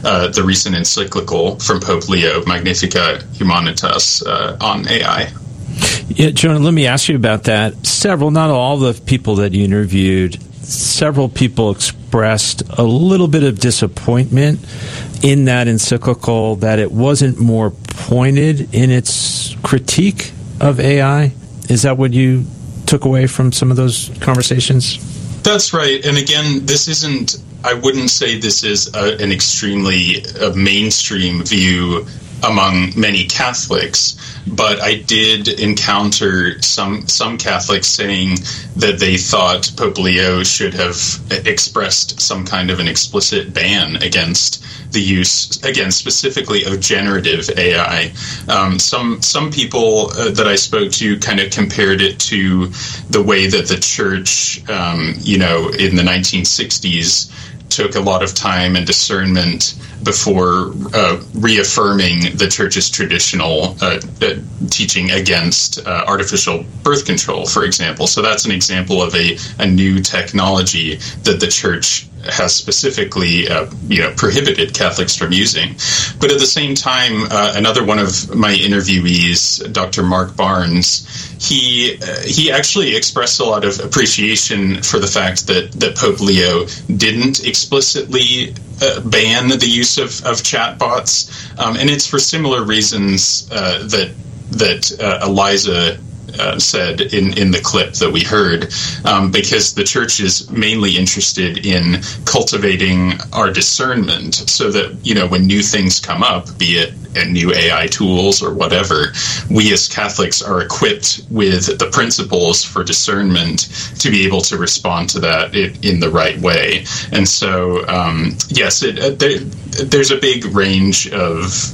the recent encyclical from Pope Leo, Magnificat Humanitas, on AI. Yeah, Jonah, let me ask you about that. Not all the people that you interviewed, several people expressed a little bit of disappointment in that encyclical, that it wasn't more pointed in its critique of AI. Is that what you took away from some of those conversations? That's right. And again, I wouldn't say this is an extremely mainstream view among many Catholics, but I did encounter some Catholics saying that they thought Pope Leo should have expressed some kind of an explicit ban against the use, again, specifically of generative AI. Some people that I spoke to kind of compared it to the way that the church, in the 1960s, took a lot of time and discernment before reaffirming the church's traditional teaching against artificial birth control, for example. So that's an example of a new technology that the church has specifically prohibited Catholics from using. But at the same time, another one of my interviewees, Dr. Mark Barnes, he actually expressed a lot of appreciation for the fact that Pope Leo didn't explicitly ban the use of chatbots, and it's for similar reasons that Eliza said in the clip that we heard, because the church is mainly interested in cultivating our discernment so that, when new things come up, be it new AI tools or whatever, we as Catholics are equipped with the principles for discernment to be able to respond to that in the right way. And so, yes, there's a big range of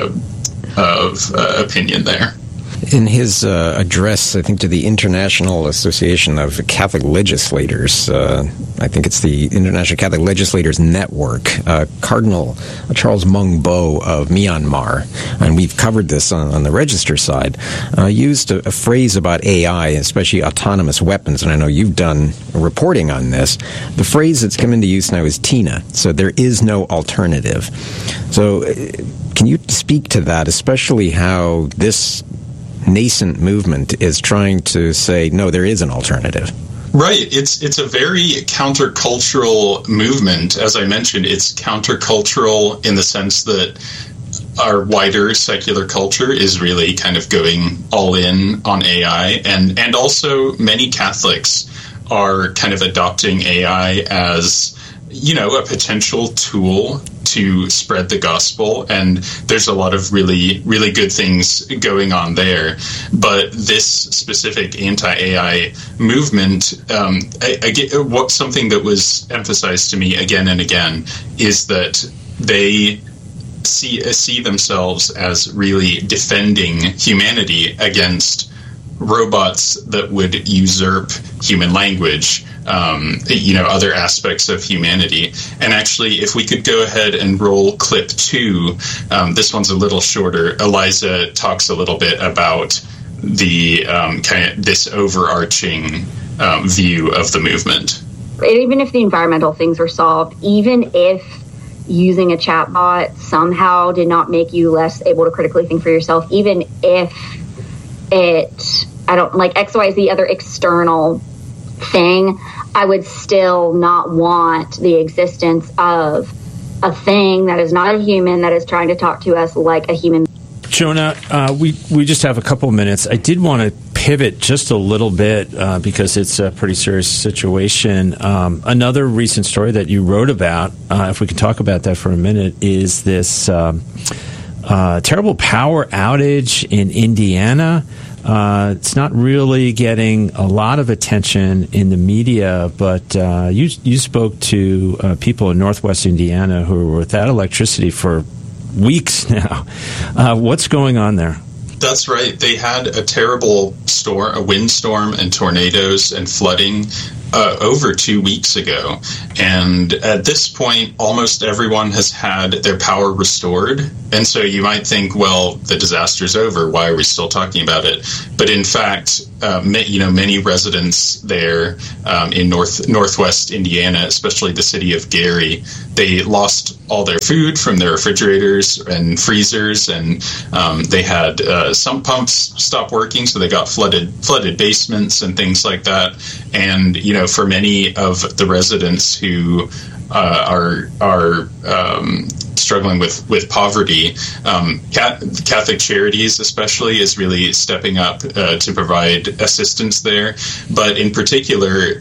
opinion there. In his address, I think, to the International Association of Catholic Legislators, I think it's the International Catholic Legislators Network, Cardinal Charles Mung Bo of Myanmar, and we've covered this on the Register side, used a phrase about AI, especially autonomous weapons, and I know you've done reporting on this. The phrase that's come into use now is TINA, so there is no alternative. So can you speak to that, especially how this nascent movement is trying to say, no, there is an alternative? Right. It's a very countercultural movement. As I mentioned, it's countercultural in the sense that our wider secular culture is really kind of going all in on AI. And also many Catholics are kind of adopting AI as, a potential tool to spread the gospel, and there's a lot of really, really good things going on there. But this specific anti-AI movement, something that was emphasized to me again and again is that they see themselves as really defending humanity against robots that would usurp human language, other aspects of humanity. And actually, if we could go ahead and roll clip 2, this one's a little shorter. Eliza talks a little bit about the kind of this overarching view of the movement. Even if the environmental things were solved, even if using a chatbot somehow did not make you less able to critically think for yourself, even if XYZ other external thing, I would still not want the existence of a thing that is not a human that is trying to talk to us like a human. Jonah, we just have a couple of minutes. I did want to pivot just a little bit because it's a pretty serious situation. Another recent story that you wrote about, if we could talk about that for a minute, is this terrible power outage in Indiana. It's not really getting a lot of attention in the media, but you spoke to people in Northwest Indiana who were without electricity for weeks now. What's going on there? That's right. They had a terrible storm, a windstorm and tornadoes and flooding over 2 weeks ago. And at this point, almost everyone has had their power restored. And so you might think, well, the disaster's over. Why are we still talking about it? But in fact, many residents there in northwest Indiana, especially the city of Gary, they lost all their food from their refrigerators and freezers, and they had sump pumps stop working, so they got flooded basements and things like that. And for many of the residents who are struggling with poverty, Catholic Charities especially is really stepping up to provide assistance there. But in particular,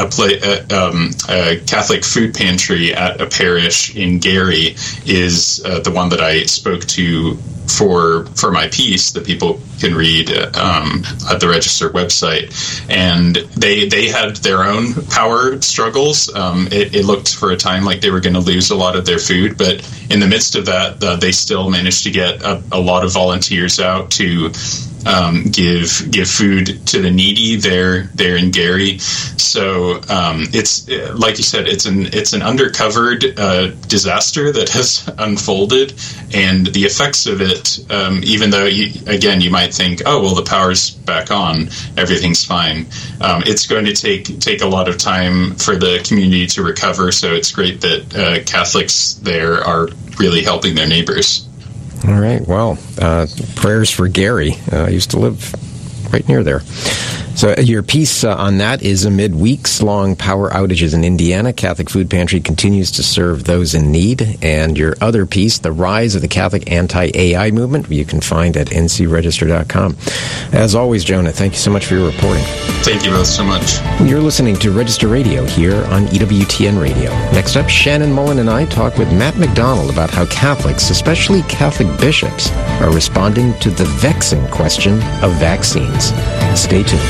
a Catholic food pantry at a parish in Gary is the one that I spoke to for my piece that people can read at the Register website. And they had their own power struggles. It looked for a time like they were going to lose a lot of their food, but in the midst of that, they still managed to get a lot of volunteers out to give food to the needy there in Gary. So it's like you said, it's an undercovered disaster that has unfolded, and the effects of it, even though you might think, oh well, the power's back on, everything's fine. It's going to take a lot of time for the community to recover. So it's great that Catholics there are really helping their neighbors. All right. Well, prayers for Gary. I used to live right near there. So your piece on that is amid weeks-long power outages in Indiana, Catholic Food Pantry continues to serve those in need. And your other piece, The Rise of the Catholic Anti-AI Movement, you can find at ncregister.com. As always, Jonah, thank you so much for your reporting. Thank you both so much. You're listening to Register Radio here on EWTN Radio. Next up, Shannon Mullen and I talk with Matt McDonald about how Catholics, especially Catholic bishops, are responding to the vexing question of vaccines. Stay tuned.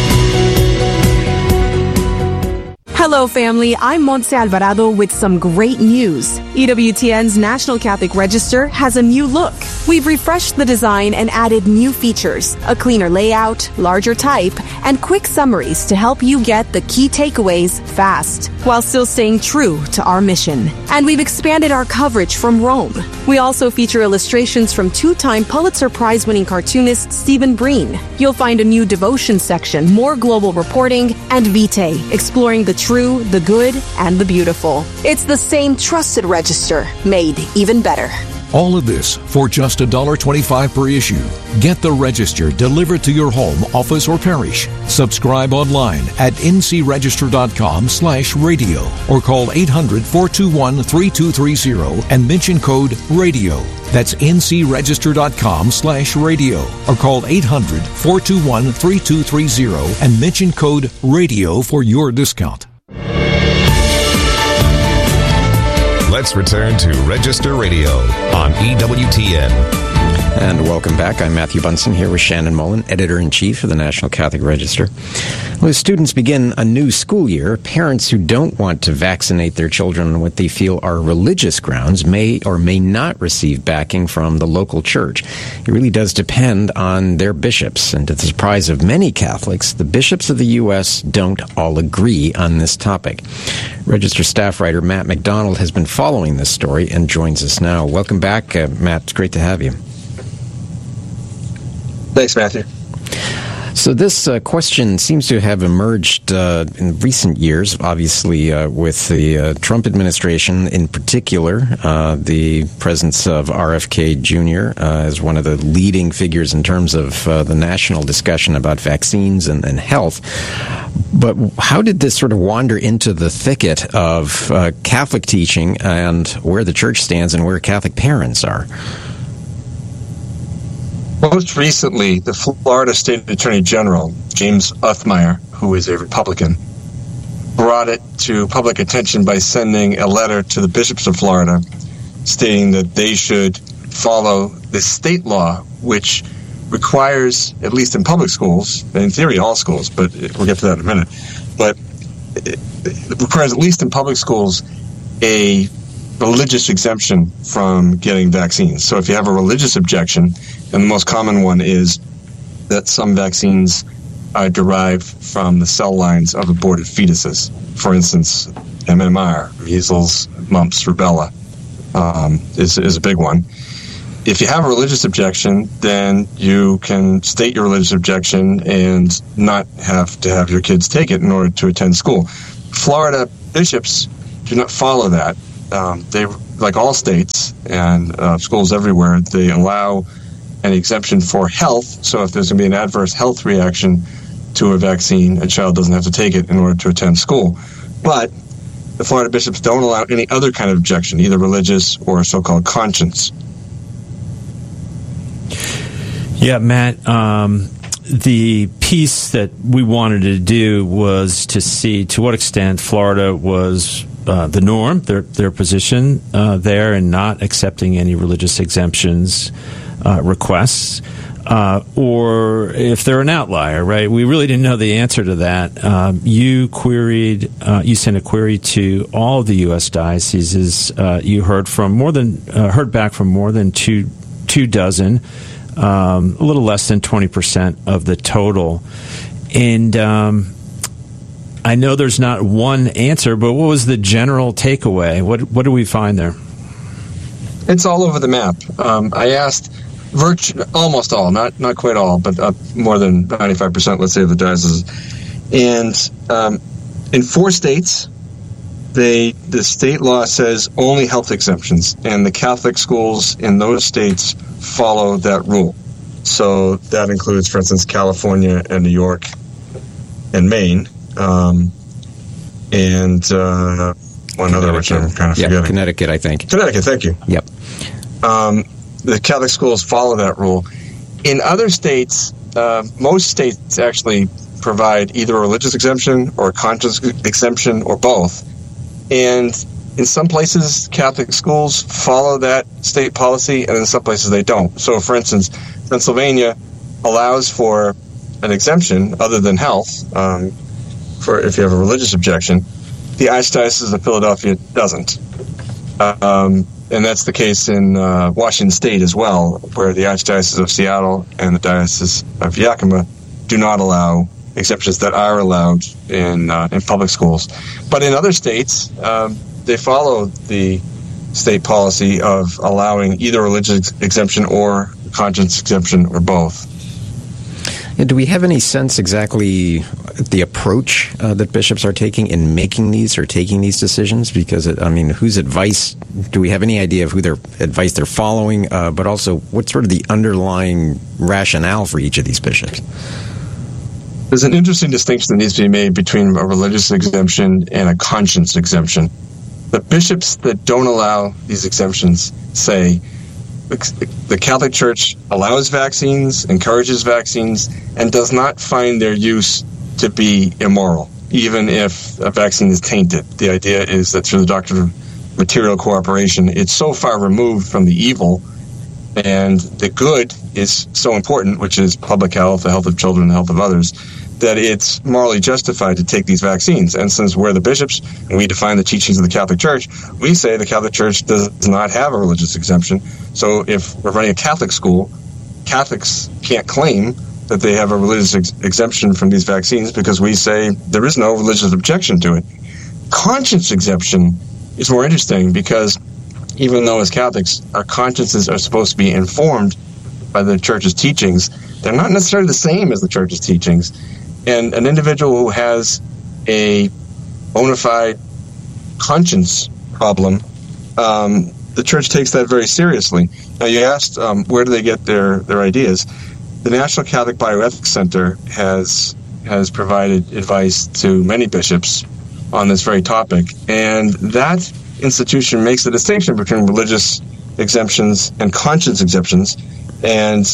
Hello, family. I'm Montse Alvarado with some great news. EWTN's National Catholic Register has a new look. We've refreshed the design and added new features, a cleaner layout, larger type, and quick summaries to help you get the key takeaways fast, while still staying true to our mission. And we've expanded our coverage from Rome. We also feature illustrations from two-time Pulitzer Prize-winning cartoonist Stephen Breen. You'll find a new devotion section, more global reporting, and Vitae, exploring the true, the good, and the beautiful. It's the same trusted register, made even better. All of this for just $1.25 per issue. Get the Register delivered to your home, office, or parish. Subscribe online at ncregister.com/radio or call 800-421-3230 and mention code RADIO. That's ncregister.com/radio or call 800-421-3230 and mention code RADIO for your discount. Let's return to Register Radio on EWTN. And welcome back. I'm Matthew Bunson here with Shannon Mullen, Editor-in-Chief of the National Catholic Register. Well, as students begin a new school year, parents who don't want to vaccinate their children on what they feel are religious grounds may or may not receive backing from the local church. It really does depend on their bishops. And to the surprise of many Catholics, the bishops of the U.S. don't all agree on this topic. Register staff writer Matt McDonald has been following this story and joins us now. Welcome back, Matt. It's great to have you. Thanks, Matthew. So this question seems to have emerged in recent years, obviously with the Trump administration in particular, the presence of RFK Jr. As one of the leading figures in terms of the national discussion about vaccines and health. But how did this sort of wander into the thicket of Catholic teaching and where the church stands and where Catholic parents are? Most recently, the Florida State Attorney General, James Othmeyer, who is a Republican, brought it to public attention by sending a letter to the bishops of Florida stating that they should follow the state law, which requires, at least in public schools, and in theory all schools, but we'll get to that in a minute, but it requires, at least in public schools, a religious exemption from getting vaccines. So if you have a religious objection, and the most common one is that some vaccines are derived from the cell lines of aborted fetuses. For instance, MMR, measles, mumps, rubella, is a big one. If you have a religious objection, then you can state your religious objection and not have to have your kids take it in order to attend school. Florida bishops do not follow that. They, like all states and schools everywhere, they allow an exemption for health. So if there's going to be an adverse health reaction to a vaccine, a child doesn't have to take it in order to attend school. But the Florida bishops don't allow any other kind of objection, either religious or so-called conscience. Yeah, Matt, the piece that we wanted to do was to see to what extent Florida was the norm, their position there, and not accepting any religious exemptions requests, or if they're an outlier, right? We really didn't know the answer to that. You sent a query to all of the U.S. dioceses. You heard back from more than two dozen. A little less than 20% of the total. And I know there's not one answer, but what was the general takeaway? What do we find there? It's all over the map. I asked almost all, not quite all, but more than 95%, let's say, of the dioceses. And in 4 states, the state law says only health exemptions, and the Catholic schools in those states follow that rule. So that includes, for instance, California and New York and Maine, and one other which I'm kind of forgetting. Yeah, Connecticut, I think. Connecticut, thank you. Yep. The Catholic schools follow that rule. In other states, most states actually provide either a religious exemption or a conscience exemption or both. And in some places, Catholic schools follow that state policy, and in some places they don't. So, for instance, Pennsylvania allows for an exemption other than health for if you have a religious objection. The Archdiocese of Philadelphia doesn't. And that's the case in Washington State as well, where the Archdiocese of Seattle and the Diocese of Yakima do not allow exemptions that are allowed in public schools. But in other states, they follow the state policy of allowing either religious exemption or conscience exemption or both. And do we have any sense exactly the approach that bishops are taking in making these or taking these decisions? Because, whose advice, do we have any idea of who their advice they're following? But also, what's sort of the underlying rationale for each of these bishops? There's an interesting distinction that needs to be made between a religious exemption and a conscience exemption. The bishops that don't allow these exemptions say the Catholic Church allows vaccines, encourages vaccines, and does not find their use to be immoral, even if a vaccine is tainted. The idea is that through the doctrine of material cooperation, it's so far removed from the evil, and the good is so important, which is public health, the health of children, the health of others, that it's morally justified to take these vaccines. And since we're the bishops and we define the teachings of the Catholic Church, we say the Catholic Church does not have a religious exemption. So if we're running a Catholic school, Catholics can't claim that they have a religious exemption from these vaccines because we say there is no religious objection to it. Conscience exemption is more interesting because even though as Catholics our consciences are supposed to be informed by the Church's teachings, they're not necessarily the same as the Church's teachings. And an individual who has a bona fide conscience problem, the Church takes that very seriously. Now, you asked where do they get their ideas. The National Catholic Bioethics Center has provided advice to many bishops on this very topic, and that institution makes the distinction between religious exemptions and conscience exemptions, and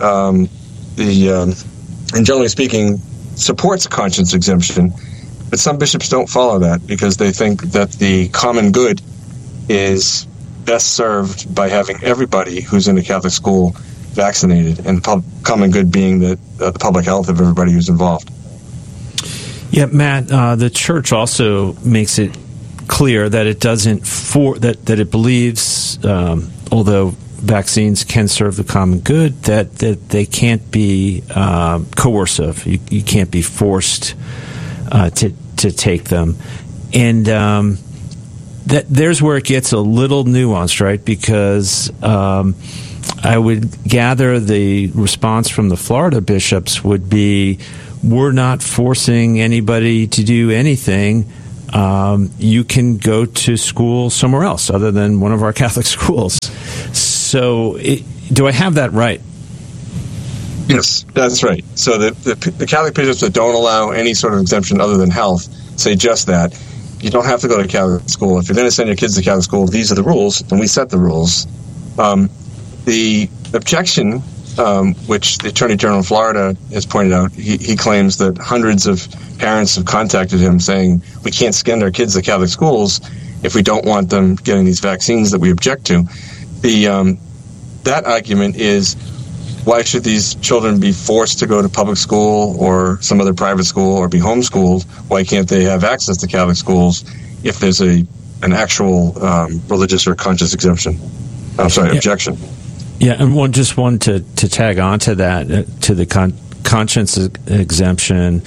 generally speaking, supports conscience exemption, but some bishops don't follow that because they think that the common good is best served by having everybody who's in a Catholic school vaccinated, and the common good being the public health of everybody who's involved. Yeah, Matt, the Church also makes it clear that it doesn't that it believes, although vaccines can serve the common good, that they can't be coercive. You can't be forced to take them. And there's where it gets a little nuanced, right? Because I would gather the response from the Florida bishops would be, we're not forcing anybody to do anything. You can go to school somewhere else other than one of our Catholic schools. So do I have that right? Yes, that's right. So the Catholic bishops that don't allow any sort of exemption other than health say just that. You don't have to go to Catholic school. If you're going to send your kids to Catholic school, these are the rules, and we set the rules. The objection, which the Attorney General of Florida has pointed out, he claims that hundreds of parents have contacted him saying, we can't send our kids to Catholic schools if we don't want them getting these vaccines that we object to. That argument is, why should these children be forced to go to public school or some other private school or be homeschooled? Why can't they have access to Catholic schools if there's an actual religious or conscious exemption? Objection. Yeah, and one to tag on to that, to the conscience exemption.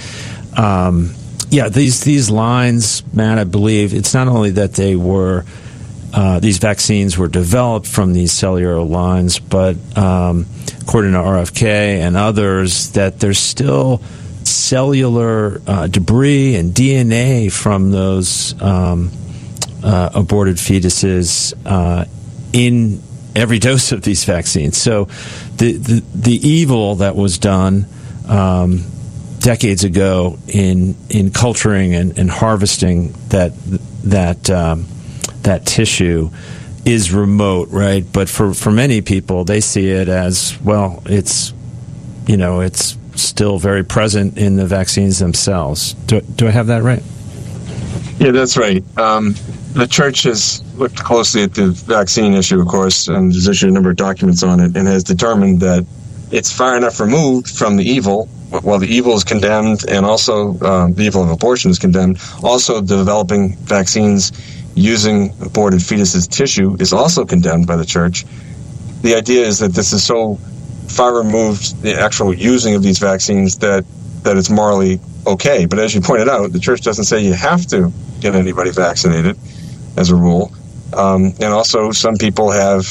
These lines, Matt, I believe it's not only that they were these vaccines were developed from these cellular lines, but according to RFK and others, that there's still cellular debris and DNA from those aborted fetuses in every dose of these vaccines. So the evil that was done decades ago in culturing and harvesting that tissue is remote, right? But for many people, they see it as, well, it's still very present in the vaccines themselves. Do I have that right? Yeah, that's right. The church has looked closely at the vaccine issue, of course, and has issued a number of documents on it, and has determined that it's far enough removed from the evil. While the evil is condemned, and also the evil of abortion is condemned, also developing vaccines using aborted fetuses' tissue is also condemned by the church. The idea is that this is so far removed, the actual using of these vaccines, that it's morally okay. But as you pointed out, the church doesn't say you have to get anybody vaccinated as a rule. And also some people have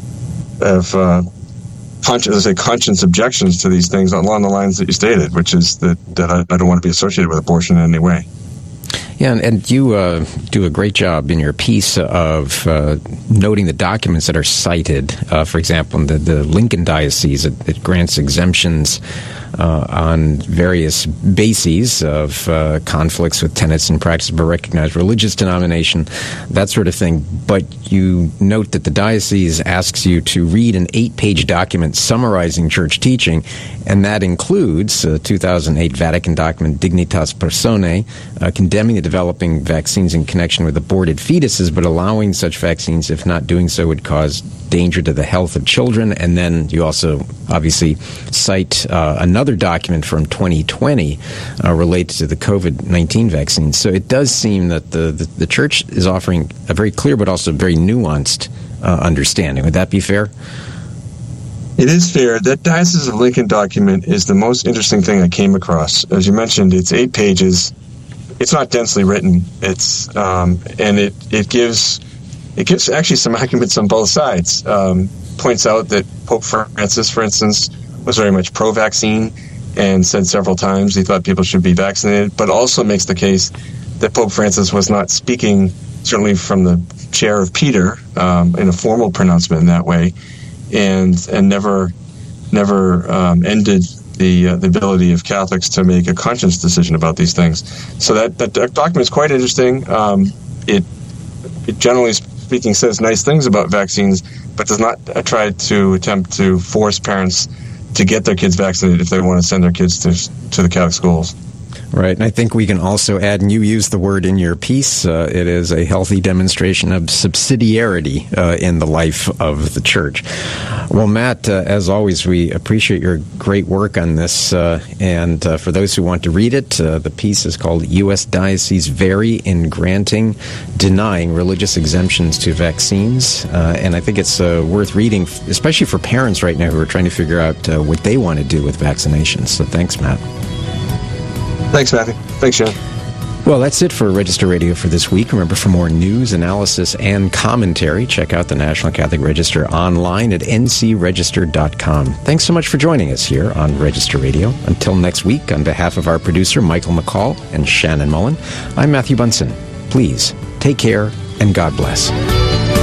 conscience objections to these things along the lines that you stated, which is that I don't want to be associated with abortion in any way. Yeah, and you do a great job in your piece of noting the documents that are cited. For example, in the Lincoln Diocese, it grants exemptions on various bases of conflicts with tenets and practice of a recognized religious denomination, that sort of thing. But you note that the diocese asks you to read an 8-page document summarizing church teaching, and that includes a 2008 Vatican document, Dignitas Personae, condemning the developing vaccines in connection with aborted fetuses, but allowing such vaccines, if not doing so, would cause danger to the health of children. And then you also obviously cite another document from 2020 related to the COVID-19 vaccine. So it does seem that the church is offering a very clear but also very nuanced understanding. Would that be fair? It is fair. That Diocese of Lincoln document is the most interesting thing I came across. As you mentioned, it's 8 pages. It's not densely written. It's and it gives actually some arguments on both sides. Points out that Pope Francis, for instance, was very much pro-vaccine and said several times he thought people should be vaccinated, but also makes the case that Pope Francis was not speaking, certainly from the chair of Peter, in a formal pronouncement in that way, and never ended the ability of Catholics to make a conscience decision about these things. So that document is quite interesting. It generally speaking says nice things about vaccines, but does not try to attempt to force parents to get their kids vaccinated if they want to send their kids to the Catholic schools. Right, and I think we can also add, and you use the word in your piece, it is a healthy demonstration of subsidiarity in the life of the church. Well, Matt, as always, we appreciate your great work on this, and for those who want to read it, the piece is called U.S. Dioceses Vary in Denying Religious Exemptions to Vaccines, and I think it's worth reading, especially for parents right now who are trying to figure out what they want to do with vaccinations. So thanks, Matt. Thanks, Matthew. Thanks, John. Well, that's it for Register Radio for this week. Remember, for more news, analysis, and commentary, check out the National Catholic Register online at ncregister.com. Thanks so much for joining us here on Register Radio. Until next week, on behalf of our producer, Michael McCall, and Shannon Mullen, I'm Matthew Bunson. Please, take care, and God bless.